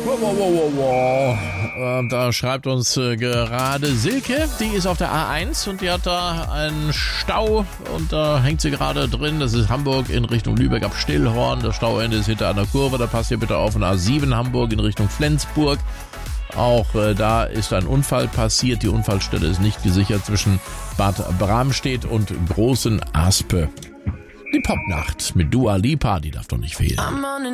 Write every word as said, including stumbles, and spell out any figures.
Wow, wow, wow, wow, wow. Ähm, da schreibt uns äh, gerade Silke, die ist auf der A eins und die hat da einen Stau und da hängt sie gerade drin. Das ist Hamburg in Richtung Lübeck ab Stillhorn. Das Stauende ist hinter einer Kurve, da passt ihr bitte auf. Und A sieben Hamburg in Richtung Flensburg. Auch äh, da ist ein Unfall passiert. Die Unfallstelle ist nicht gesichert zwischen Bad Bramstedt und Großen Aspe. Die Popnacht mit Dua Lipa, die darf doch nicht fehlen.